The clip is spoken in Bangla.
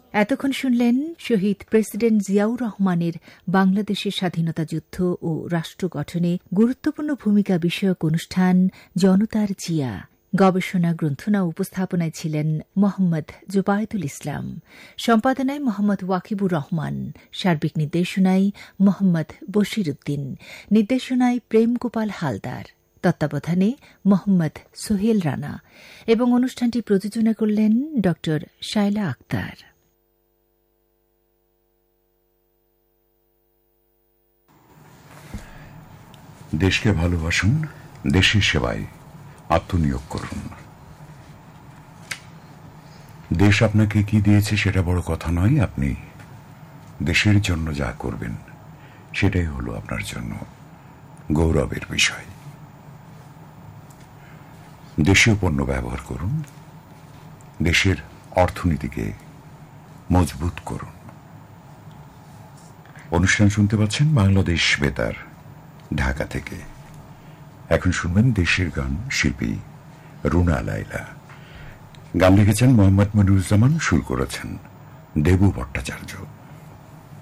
এতক্ষণ শুনলেন শহীদ প্রেসিডেন্ট জিয়াউর রহমানের বাংলাদেশের স্বাধীনতা যুদ্ধ ও রাষ্ট্র গঠনে গুরুত্বপূর্ণ ভূমিকা বিষয়ক অনুষ্ঠান জনতার জিয়া। গবেষণা গ্রন্থনা উপস্থাপনায় ছিলেন মোহাম্মদ জুবায়েদুল ইসলাম, সম্পাদনায় মোহাম্মদ ওয়াকিবুর রহমান, সার্বিক নির্দেশনায় মোহাম্মদ বশির উদ্দিন, নির্দেশনায় প্রেম গোপাল হালদার, তত্ত্বাবধানে মোহাম্মদ সোহেল রানা এবং অনুষ্ঠানটি প্রযোজনা করলেন ড শায়লা আক্তার। দেশকে ভালোবাসুন, দেশের সেবায় আত্মনিয়োগ করুন। দেশ আপনাকে কি দিয়েছে সেটা বড় কথা নয়, আপনি দেশের জন্য যা করবেন সেটাই হলো আপনার জন্য গৌরবের বিষয়। দেশীয় পণ্য ব্যবহার করুন, দেশের অর্থনীতিকে মজবুত করুন। অনুষ্ঠান শুনতে পাচ্ছেন বাংলাদেশ বেতার ঢাকা থেকে। এখন শুনবেন দেশের গান, শিল্পী রুনা লায়লা। গান লিখেছেন মোহাম্মদ মনিরুজ্জামান, সুর করেছেন দেবু ভট্টাচার্য।